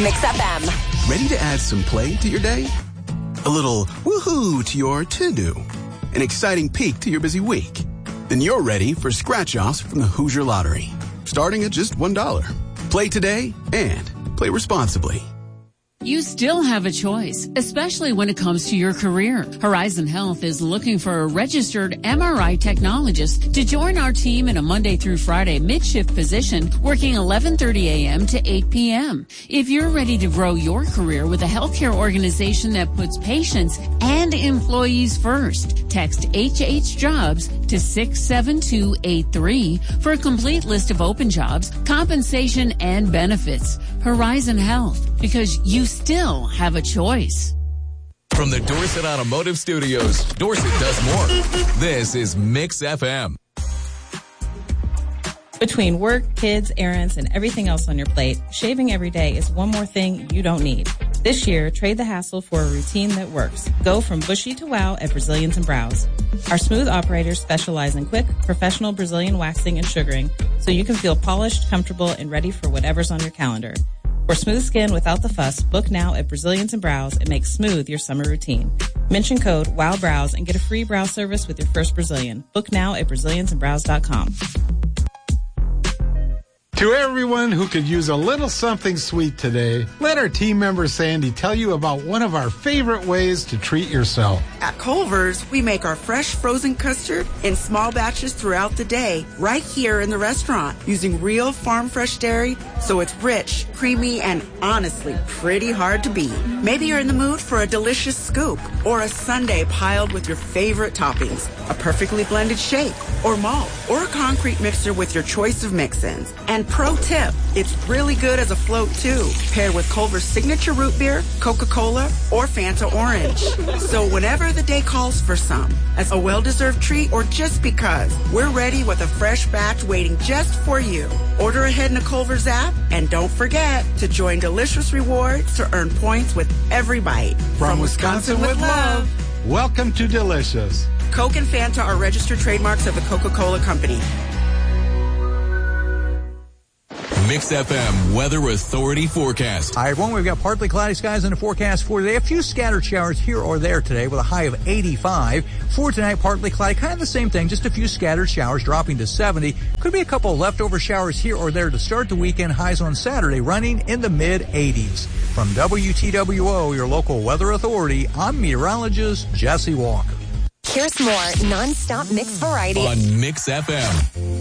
Mix FM. Ready to add some play to your day? A little woohoo to your to-do? An exciting peek to your busy week? Then you're ready for scratch-offs from the Hoosier Lottery. Starting at just $1. Play today and play responsibly. You still have a choice, especially when it comes to your career. Horizon Health is looking for a registered MRI technologist to join our team in a Monday through Friday mid-shift position, working 11:30 a.m. to 8 p.m. If you're ready to grow your career with a healthcare organization that puts patients and employees first, text HH Jobs to 67283 for a complete list of open jobs, compensation, and benefits. Horizon Health, because you still have a choice. From the Dorset Automotive Studios, Dorset does more. This is Mix FM. Between work, kids, errands, and everything else on your plate, shaving every day is one more thing you don't need. This year, trade the hassle for a routine that works. Go from bushy to wow at Brazilians and Brows. Our smooth operators specialize in quick, professional Brazilian waxing and sugaring, so you can feel polished, comfortable, and ready for whatever's on your calendar. For smooth skin without the fuss, book now at Brazilians and Brows and make smooth your summer routine. Mention code WOWBROWS and get a free brow service with your first Brazilian. Book now at BraziliansandBrows.com. To everyone who could use a little something sweet today, let our team member Sandy tell you about one of our favorite ways to treat yourself. At Culver's, we make our fresh frozen custard in small batches throughout the day, right here in the restaurant, using real farm fresh dairy, so it's rich, creamy, and honestly pretty hard to beat. Maybe you're in the mood for a delicious scoop or a sundae piled with your favorite toppings, a perfectly blended shake or malt, or a concrete mixer with your choice of mix-ins. And pro tip, it's really good as a float too, paired with Culver's signature root beer, Coca-Cola, or Fanta Orange. So whenever the day calls for some, as a well-deserved treat or just because, we're ready with a fresh batch waiting just for you. Order ahead in the Culver's app, and don't forget to join Delicious Rewards to earn points with every bite. From Wisconsin with love, welcome to Delicious. Coke and Fanta are registered trademarks of the Coca-Cola Company. Mix FM Weather Authority forecast. Hi, everyone. We've got partly cloudy skies in the forecast for today. A few scattered showers here or there today with a high of 85. For tonight, partly cloudy. Kind of the same thing. Just a few scattered showers dropping to 70. Could be a couple leftover showers here or there to start the weekend. Highs on Saturday running in the mid-80s. From WTWO, your local weather authority, I'm meteorologist Jesse Walker. Here's more non-stop mix variety on Mix FM.